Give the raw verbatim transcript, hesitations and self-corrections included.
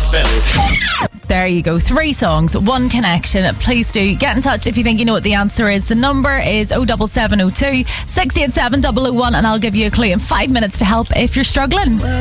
spell. There you go. Three songs, one connection. Please do get in touch if you think you know what the answer is. The number is oh seven seven oh two, six eight seven, double oh one, and I'll give you a clue in five minutes to help if you're struggling.